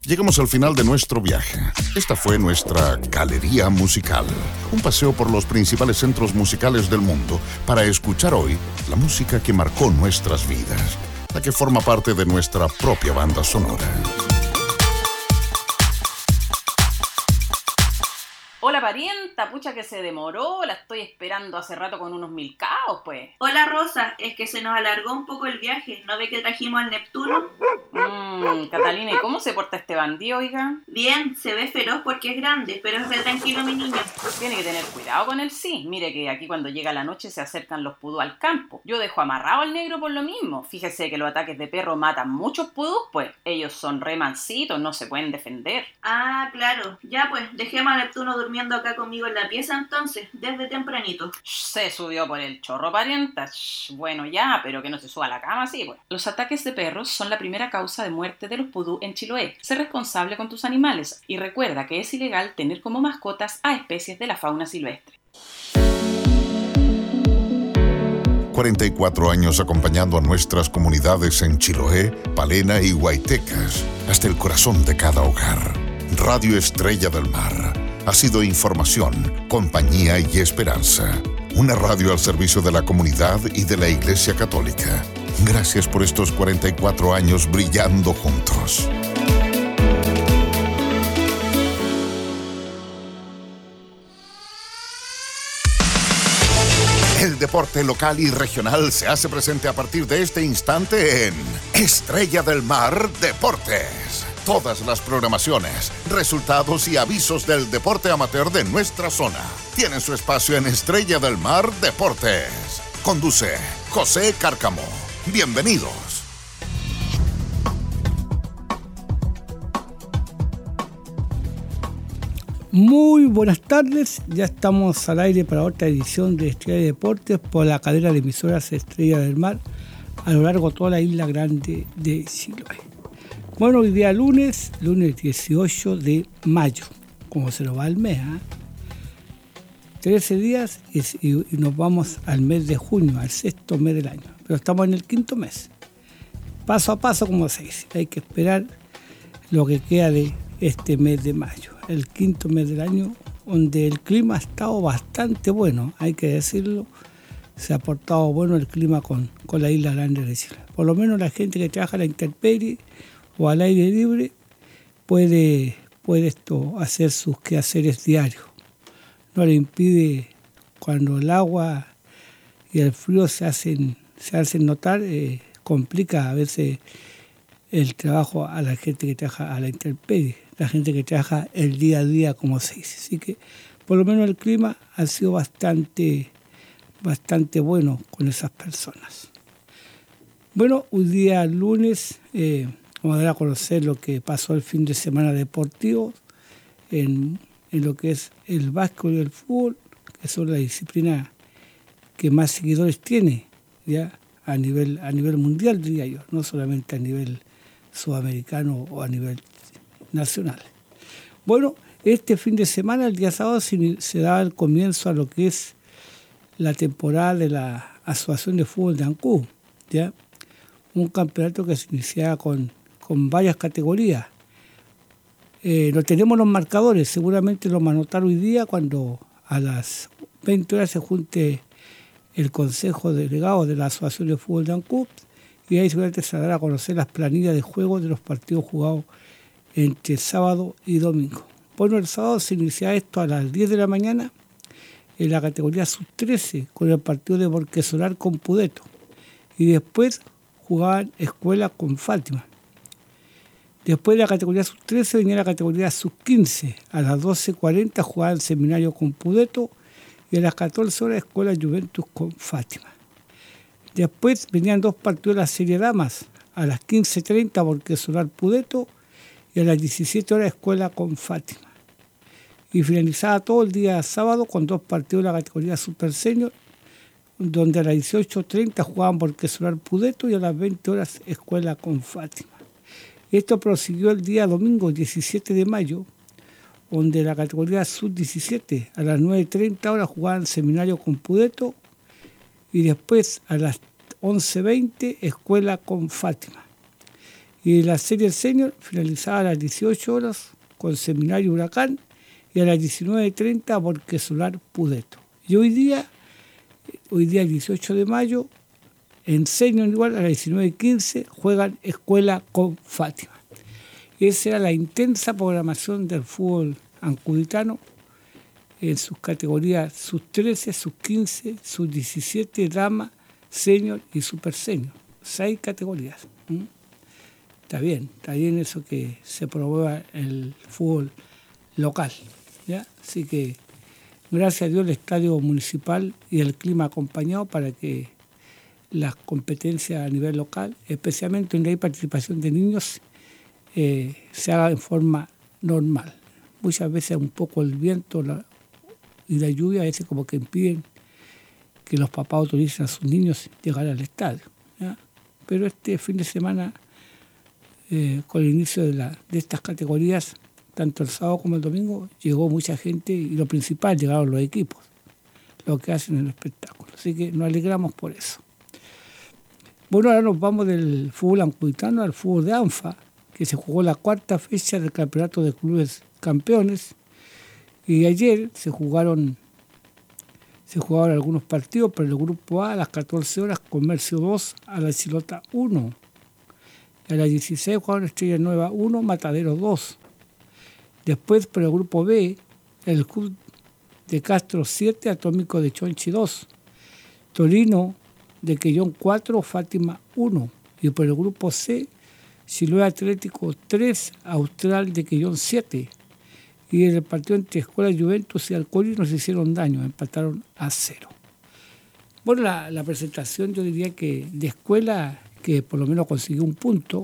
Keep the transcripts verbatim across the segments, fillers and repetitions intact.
Llegamos al final de nuestro viaje. Esta fue nuestra galería musical, un paseo por los principales centros musicales del mundo para escuchar hoy la música que marcó nuestras vidas, la que forma parte de nuestra propia banda sonora. Hola parienta, pucha que se demoró, la estoy esperando hace rato con unos milcaos, pues. Hola Rosa, es que se nos alargó un poco el viaje, ¿no ve que trajimos al Neptuno? Mmm, Catalina, ¿y cómo se porta este bandido, oiga? Bien, se ve feroz porque es grande, pero es re tranquilo mi niño. Tiene que tener cuidado con él, sí. Mire que aquí cuando llega la noche se acercan los pudú al campo. Yo dejo amarrado al negro por lo mismo. Fíjese que los ataques de perro matan muchos pudú, pues. Ellos son re mansitos, no se pueden defender. Ah, claro. Ya pues, dejemos a Neptuno durmiendo acá conmigo en la pieza entonces, desde tempranito. Se subió por el chorro, parienta. Shh, bueno, ya, pero que no se suba a la cama, sí, pues. Los ataques de perros son la primera causa de muerte de los pudú en Chiloé. Sé responsable con tus animales y recuerda que es ilegal tener como mascotas a especies de la fauna silvestre. cuarenta y cuatro años acompañando a nuestras comunidades en Chiloé, Palena y Huaytecas, hasta el corazón de cada hogar. Radio Estrella del Mar ha sido información, compañía y esperanza. Una radio al servicio de la comunidad y de la Iglesia Católica. Gracias por estos cuarenta y cuatro años brillando juntos. El deporte local y regional se hace presente a partir de este instante en Estrella del Mar Deportes. Todas las programaciones, resultados y avisos del deporte amateur de nuestra zona tienen su espacio en Estrella del Mar Deportes. Conduce José Cárcamo. Bienvenidos. Muy buenas tardes, ya estamos al aire para otra edición de Estrella de Deportes por la cadena de emisoras Estrella del Mar a lo largo de toda la isla grande de Chiloé. Bueno, hoy día lunes, lunes dieciocho de mayo, como se nos va el mes, ¿eh? trece días y, y, y nos vamos al mes de junio, al sexto mes del año, pero estamos en el quinto mes. Paso a paso, como se dice, hay que esperar lo que queda de este mes de mayo, el quinto mes del año, donde el clima ha estado bastante bueno, hay que decirlo, se ha portado bueno el clima con, con la isla grande de Chile. Por lo menos la gente que trabaja a la intemperie o al aire libre puede, puede esto hacer sus quehaceres diarios. No le impide, cuando el agua y el frío se hacen, se hacen notar, eh, complica a veces el trabajo a la gente que trabaja a la intemperie, la gente que trabaja el día a día, como se dice. Así que por lo menos el clima ha sido bastante, bastante bueno con esas personas. Bueno, hoy día lunes eh, vamos a dar a conocer lo que pasó el fin de semana deportivo en, en lo que es el básquetbol y el fútbol, que son las disciplinas que más seguidores tiene ya a nivel, a nivel mundial, diría yo, no solamente a nivel sudamericano o a nivel nacional. Bueno, este fin de semana, el día sábado, se, se da el comienzo a lo que es la temporada de la Asociación de Fútbol de Ancud, ¿ya? Un campeonato que se iniciaba con, con varias categorías. Eh, no tenemos los marcadores, seguramente los van a anotar hoy día cuando a las veinte horas se junte el Consejo Delegado de la Asociación de Fútbol de Ancud y ahí seguramente se dará a conocer las planillas de juego de los partidos jugados entre sábado y domingo. Bueno, el sábado se inicia esto a las diez de la mañana en la categoría sub trece con el partido de Borquesolar con Pudeto y después jugaban Escuela con Fátima. Después de la categoría sub trece venía la categoría sub quince. A las doce cuarenta jugaban Seminario con Pudeto y a las catorce horas Escuela Juventus con Fátima. Después venían dos partidos de la Serie Damas. A las quince treinta Borquesolar Pudeto y a las diecisiete horas Escuela con Fátima. Y finalizaba todo el día sábado con dos partidos de la categoría Super Senior, donde a las dieciocho treinta jugaban Borquesolar Pudeto y a las veinte horas Escuela con Fátima. Esto prosiguió el día domingo diecisiete de mayo, donde la categoría sub diecisiete a las nueve treinta horas jugaban Seminario con Pudeto y después a las once veinte Escuela con Fátima. Y la serie senior finalizaba a las dieciocho horas con Seminario Huracán y a las diecinueve treinta Borque Solar Pudeto. Y hoy día, hoy día dieciocho de mayo, en senior igual a las diecinueve quince juegan Escuela con Fátima. Esa era la intensa programación del fútbol ancuditano en sus categorías sub trece, sub quince, sub diecisiete, dama, senior y super senior. Seis categorías. ¿Mm? Está bien, está bien eso que se promueva el fútbol local, ¿ya? Así que gracias a Dios el estadio municipal y el clima acompañado para que las competencias a nivel local, especialmente donde hay participación de niños, eh, se haga en forma normal. Muchas veces un poco el viento la, y la lluvia a veces como que impiden que los papás autoricen a sus niños llegar al estadio, ¿ya? Pero este fin de semana, eh, con el inicio de, la, de estas categorías, tanto el sábado como el domingo, llegó mucha gente y lo principal, llegaron los equipos, lo que hacen en el espectáculo. Así que nos alegramos por eso. Bueno, ahora nos vamos del fútbol ancuditano al fútbol de ANFA, que se jugó la cuarta fecha del campeonato de clubes campeones, y ayer se jugaron se jugaron algunos partidos. Por el grupo A a las catorce horas, Comercio dos, a la Chilota uno, a las dieciséis jugaron Estrella Nueva uno, Matadero dos. Después por el grupo B, el Club de Castro siete, Atómico de Chonchi dos, Torino de Quellón cuatro, Fátima uno, y por el grupo C, Chiloé Atlético tres, Austral de Quellón siete. Y en el partido entre Escuela Juventus y Alcorí no se hicieron daño, empataron a cero. Bueno, la, la presentación yo diría que de Escuela, que por lo menos consiguió un punto,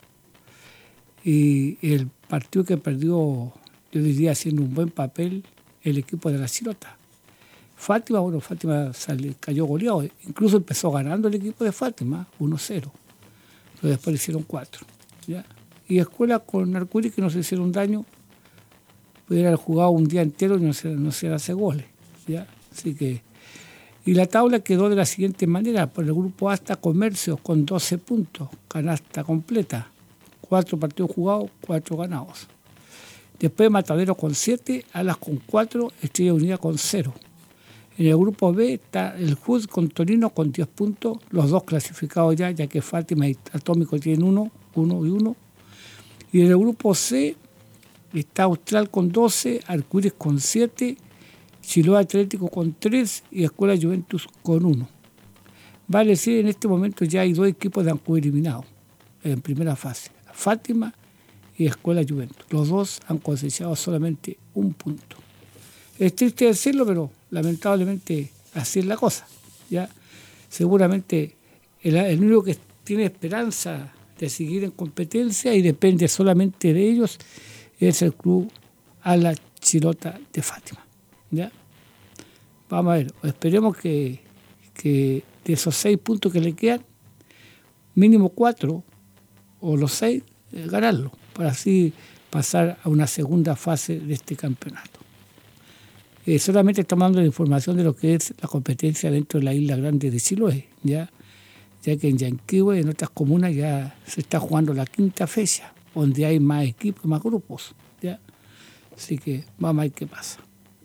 y el partido que perdió, yo diría haciendo un buen papel, el equipo de la Chilota. Fátima, bueno, Fátima sale, cayó goleado, incluso empezó ganando el equipo de Fátima, uno cero, pero después le hicieron cuatro, ¿ya? Y Escuela con Alcorí, que no se hicieron daño, pudiera haber jugado un día entero y no se, no se hace goles, ¿ya? Así que, y la tabla quedó de la siguiente manera: por el grupo A está Comercio con doce puntos, canasta completa, cuatro partidos jugados, cuatro ganados. Después Matadero con siete, Alas con cuatro, Estrella Unida con cero. En el grupo B está el J U D con Torino con diez puntos, los dos clasificados ya, ya que Fátima y Atómico tienen uno, uno y uno. Y en el grupo C está Austral con doce, Arcoíris con siete, Chiloé Atlético con tres y Escuela Juventus con uno. Vale decir, en este momento ya hay dos equipos de Ancud eliminados en primera fase, Fátima y Escuela Juventus. Los dos han cosechado solamente un punto. Es triste decirlo, pero lamentablemente así es la cosa, ¿ya? Seguramente el, el único que tiene esperanza de seguir en competencia y depende solamente de ellos es el club a la Chilota de Fátima, ¿ya? Vamos a ver, esperemos que, que de esos seis puntos que le quedan, mínimo cuatro o los seis, eh, ganarlo, para así pasar a una segunda fase de este campeonato. Eh, solamente estamos dando la información de lo que es la competencia dentro de la isla grande de Chiloé, ya, ya que en Yanquihue, en otras comunas, ya se está jugando la quinta fecha, donde hay más equipos, más grupos, ¿ya? Así que vamos a ver qué pasa.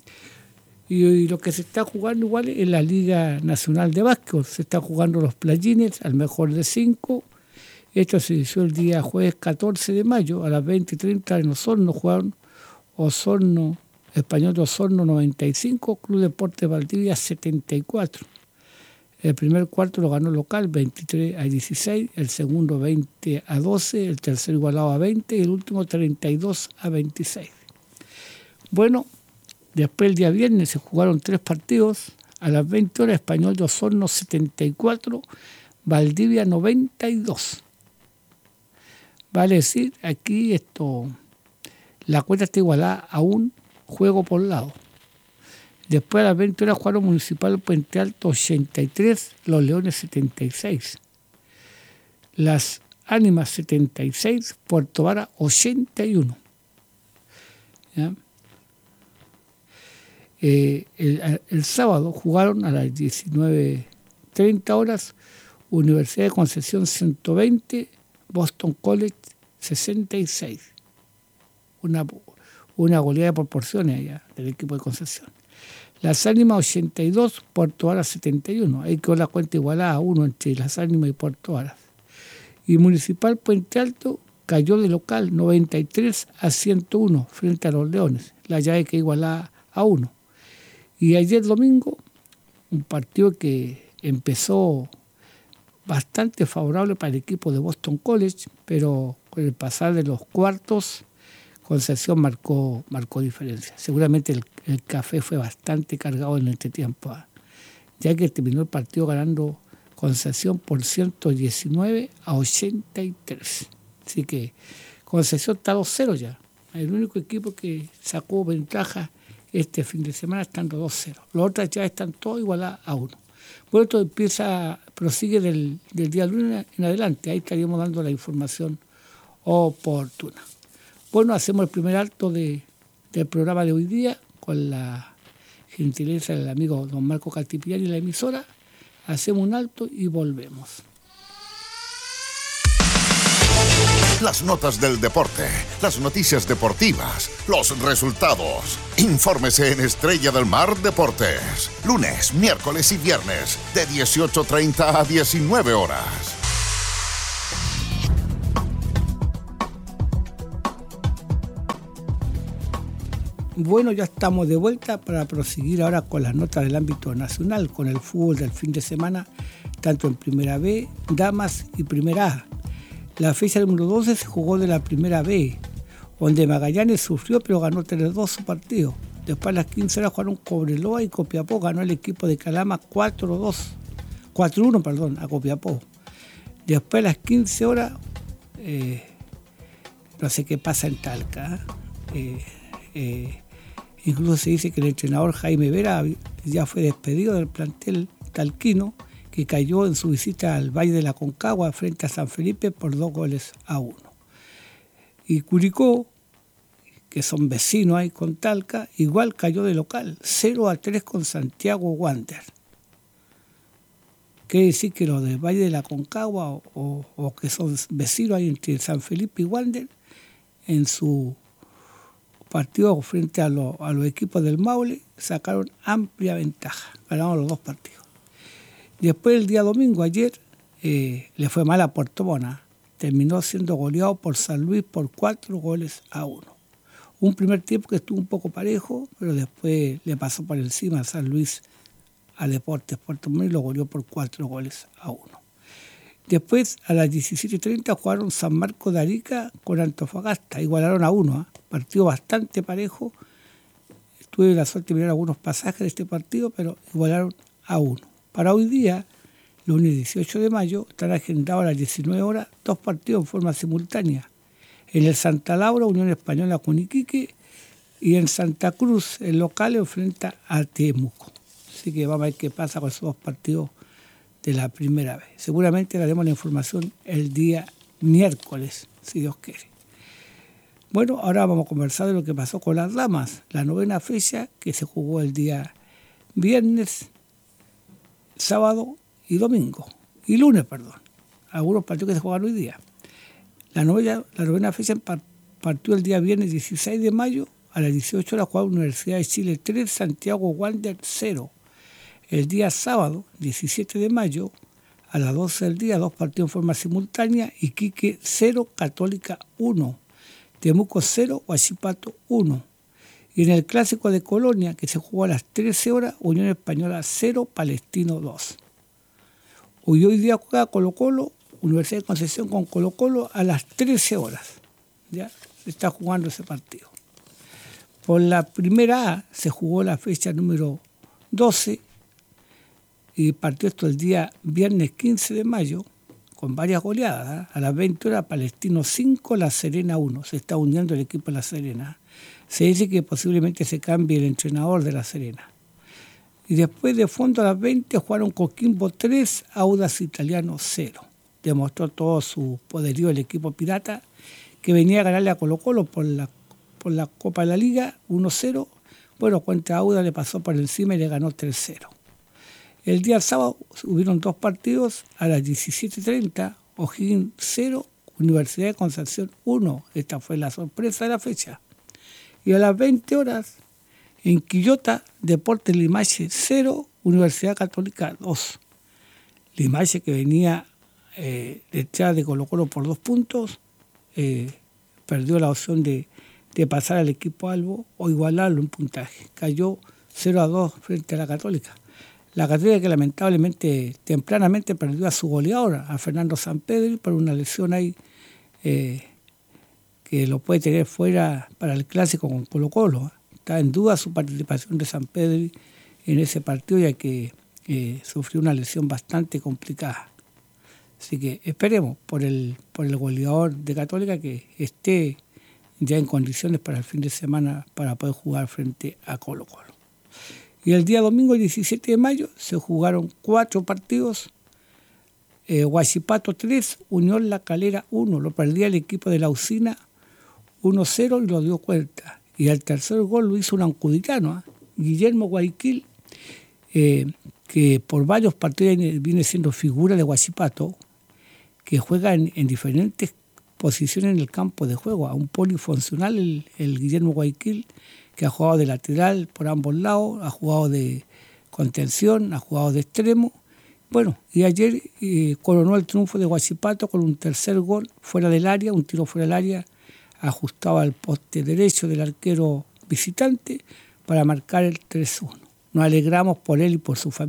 Y, y lo que se está jugando igual es la Liga Nacional de Básquetbol. Se están jugando los playines al mejor de cinco. Esto se inició el día jueves catorce de mayo a las veinte y treinta en Osorno. Jugaron Osorno, Español de Osorno noventa y cinco, Club Deportes Valdivia setenta y cuatro. El primer cuarto lo ganó local veintitrés a dieciséis, el segundo veinte a doce, el tercero igualado a veinte y el último treinta y dos a veintiséis. Bueno, después el día viernes se jugaron tres partidos. A las veinte horas, Español de Osorno setenta y cuatro, Valdivia noventa y dos. Vale decir, aquí esto, la cuenta está igualada a un juego por lado. Después a las veinte horas jugaron Municipal Puente Alto ochenta y tres, Los Leones setenta y seis. Las Ánimas setenta y seis, Puerto Vara ochenta y uno. ¿Ya? Eh, el, el sábado jugaron a las diecinueve treinta horas Universidad de Concepción ciento veinte, Boston College sesenta y seis. Una, una goleada de proporciones allá del equipo de Concepción. Las Ánimas ochenta y dos, Puerto Varas setenta y uno. Ahí quedó la cuenta igualada a uno entre Las Ánimas y Puerto Varas. Y Municipal Puente Alto cayó de local noventa y tres a ciento uno frente a los Leones. La llave que igualada a uno. Y ayer domingo, un partido que empezó bastante favorable para el equipo de Boston College, pero con el pasar de los cuartos, Concepción marcó, marcó diferencia. Seguramente el, el café fue bastante cargado en el entretiempo, ¿eh? Ya que terminó el partido ganando Concepción por ciento diecinueve a ochenta y tres. Así que Concepción está dos cero ya. El único equipo que sacó ventaja este fin de semana estando dos cero. Los otros ya están todos igualados a uno. Bueno, esto empieza, prosigue del, del día lunes en adelante. Ahí estaríamos dando la información oportuna. Bueno, hacemos el primer acto de, del programa de hoy día con la gentileza del amigo don Marco Caltipillán y la emisora. Hacemos un alto y volvemos. Las notas del deporte, las noticias deportivas, los resultados. Infórmese en Estrella del Mar Deportes. Lunes, miércoles y viernes de dieciocho treinta a diecinueve horas. Bueno, ya estamos de vuelta para proseguir ahora con las notas del ámbito nacional, con el fútbol del fin de semana, tanto en Primera B, Damas y Primera A. La fecha número doce se jugó de la Primera B, donde Magallanes sufrió pero ganó tres dos su partido. Después a las quince horas jugaron Cobreloa y Copiapó, ganó el equipo de Calama cuatro dos, cuatro uno perdón, a Copiapó. Después a las quince horas, eh, no sé qué pasa en Talca, eh, eh, incluso se dice que el entrenador Jaime Vera ya fue despedido del plantel talquino, que cayó en su visita al Valle de la Concagua frente a San Felipe por dos goles a uno. Y Curicó, que son vecinos ahí con Talca, igual cayó de local, cero a tres con Santiago Wander. Quiere decir que los del Valle de la Concagua o, o, o que son vecinos ahí entre San Felipe y Wander, en su partido frente a, lo, a los equipos del Maule, sacaron amplia ventaja, ganaron los dos partidos. Después el día domingo, ayer, eh, le fue mal a Puerto Montt. Terminó siendo goleado por San Luis por cuatro goles a uno. Un primer tiempo que estuvo un poco parejo, pero después le pasó por encima a San Luis a Deportes Puerto Montt y lo goleó por cuatro goles a uno. Después, a las diecisiete treinta, jugaron San Marcos de Arica con Antofagasta. Igualaron a uno, ¿eh? Partido bastante parejo. Tuve la suerte de mirar algunos pasajes de este partido, pero igualaron a uno. Para hoy día, lunes dieciocho de mayo, están agendados a las diecinueve horas dos partidos en forma simultánea. En el Santa Laura, Unión Española con Iquique, y en Santa Cruz, el local enfrenta a Temuco. Así que vamos a ver qué pasa con esos dos partidos de la primera vez. Seguramente daremos la información el día miércoles, si Dios quiere. Bueno, ahora vamos a conversar de lo que pasó con las damas. La novena fecha que se jugó el día viernes, sábado y domingo, y lunes, perdón, algunos partidos que se juegan hoy día. La novena, la novena fecha partió el día viernes dieciséis de mayo, a las dieciocho horas jugaba Universidad de Chile tres, Santiago Wander cero. El día sábado, diecisiete de mayo, a las doce del día, dos partidos en forma simultánea, Iquique cero, Católica uno, Temuco cero, Huachipato uno. Y en el Clásico de Colonia, que se jugó a las trece horas, Unión Española cero, Palestino dos. Hoy, hoy día juega Colo-Colo, Universidad de Concepción con Colo-Colo a las trece horas. Ya se está jugando ese partido. Por la primera A se jugó la fecha número doce y partió esto el día viernes quince de mayo con varias goleadas. ¿eh? A las veinte horas, Palestino cinco, La Serena uno. Se está uniendo el equipo de La Serena. Se dice que posiblemente se cambie el entrenador de La Serena. Y después de fondo a las veinte jugaron Coquimbo tres, Audax Italiano cero. Demostró todo su poderío el equipo pirata, que venía a ganarle a Colo-Colo por la, por la Copa de la Liga uno cero. Bueno, contra Audax le pasó por encima y le ganó tres cero. El día sábado hubieron dos partidos. A las diecisiete treinta, O'Higgins cero, Universidad de Concepción uno. Esta fue la sorpresa de la fecha. Y a las veinte horas, en Quillota, Deportes Limache cero, Universidad Católica dos. Limache, que venía eh, detrás de Colo Colo por dos puntos, eh, perdió la opción de, de pasar al equipo Albo o igualarlo en puntaje. Cayó cero a dos frente a la Católica. La Católica, que lamentablemente tempranamente perdió a su goleador, a Fernando Sampedri, por una lesión ahí eh, que lo puede tener fuera para el clásico con Colo Colo. Está en duda su participación de Sampedri en ese partido, ya que eh, sufrió una lesión bastante complicada. Así que esperemos por el, por el goleador de Católica que esté ya en condiciones para el fin de semana para poder jugar frente a Colo Colo. Y el día domingo diecisiete de mayo se jugaron cuatro partidos. Eh, Huachipato tres, Unión La Calera uno. Lo perdía el equipo de la Usina uno cero y lo dio cuenta. Y el tercer gol lo hizo un ancuditano, ¿eh? Guillermo Guayquil, eh, que por varios partidos viene siendo figura de Huachipato, que juega en, en diferentes posiciones en el campo de juego. A un polifuncional el, el Guillermo Guayquil, que ha jugado de lateral por ambos lados, ha jugado de contención, ha jugado de extremo. Bueno, y ayer eh, coronó el triunfo de Huachipato con un tercer gol fuera del área, un tiro fuera del área, ajustado al poste derecho del arquero visitante para marcar el tres uno. Nos alegramos por él y por su familia.